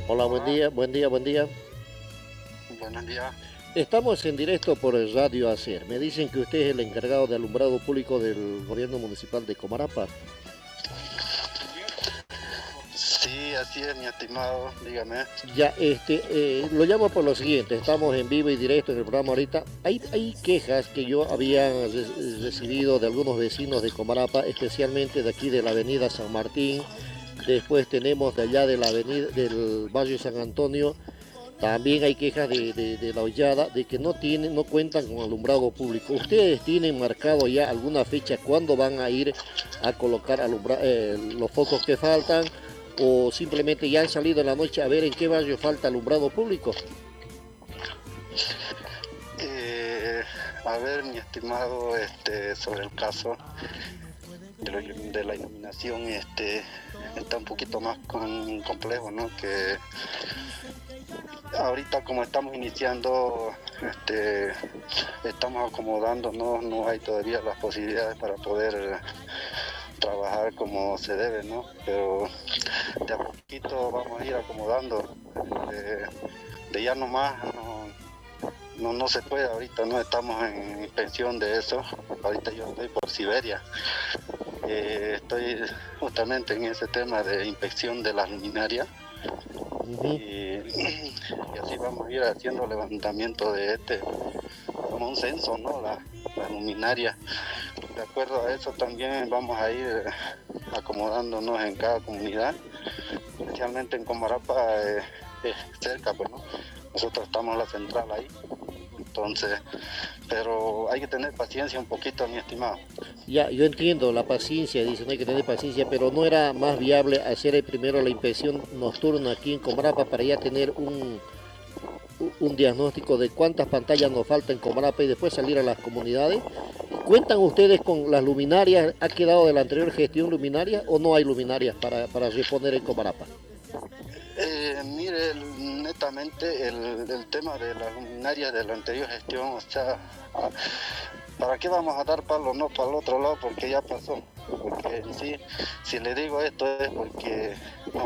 Hola, buen Hola, día, buen día, buen día. buenos días. Estamos en directo por el Radio Hacer. Me dicen que usted es el encargado de alumbrado público del gobierno municipal de Comarapa. Sí, así es, mi estimado, dígame. Ya, lo llamo por lo siguiente. Estamos en vivo y directo en el programa ahorita. Hay quejas que yo había recibido de algunos vecinos de Comarapa, especialmente de aquí de la avenida San Martín. Después tenemos de allá de la avenida del barrio San Antonio. También hay quejas de la hollada de que no cuentan con alumbrado público. ¿Ustedes tienen marcado ya alguna fecha cuándo van a ir a colocar los focos que faltan? ¿O simplemente ya han salido en la noche a ver en qué barrio falta alumbrado público? Eh, a ver, mi estimado, sobre el caso de la iluminación, está un poquito más complejo, ¿no? Que ahorita como estamos iniciando, estamos acomodándonos, no hay todavía las posibilidades para poder trabajar como se debe, ¿no? Pero de a poquito vamos a ir acomodando. eh, de ya nomás no se puede ahorita, no estamos en inspección de eso. Ahorita yo estoy por Siberia. Estoy justamente en ese tema de inspección de las luminarias Ujú. y así vamos a ir haciendo levantamiento de como un censo, ¿no? La luminaria. De acuerdo a eso también vamos a ir acomodándonos en cada comunidad, especialmente en Comarapa, cerca, pues, ¿no? Nosotros estamos en la central ahí, entonces, pero hay que tener paciencia un poquito, mi estimado. Ya, yo entiendo la paciencia, dicen, hay que tener paciencia, pero no era más viable hacer primero la inspección nocturna aquí en Comarapa para ya tener un diagnóstico de cuántas pantallas nos faltan en Comarapa y después salir a las comunidades. ¿Cuentan ustedes con las luminarias? ¿Ha quedado de la anterior gestión luminarias o no hay luminarias para responder en Comarapa? Mire, netamente el tema de las luminarias de la anterior gestión, o sea, ¿para qué vamos a dar palo no para el otro lado? Porque ya pasó. Porque en sí, si le digo esto es porque